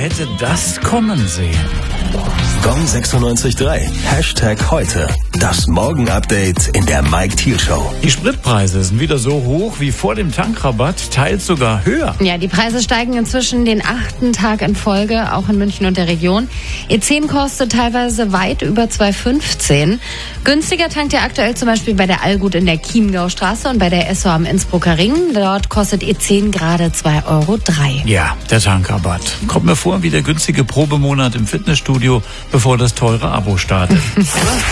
hätte das kommen sehen? Gong 96.3. #heute. Das Morgen-Update in der Mike Thiel Show. Die Spritpreise sind wieder so hoch wie vor dem Tankrabatt, teils sogar höher. Ja, die Preise steigen inzwischen den 8. Tag in Folge, auch in München und der Region. E10 kostet teilweise weit über 2,15. Günstiger tankt ihr aktuell zum Beispiel bei der Allgut in der Chiemgaustraße und bei der Esso am Innsbrucker Ring. Dort kostet E10 gerade 2,03 Euro. Ja, der Tankrabatt. Kommt mir vor wie der günstige Probemonat im Fitnessstudio, bevor das teure Abo startet.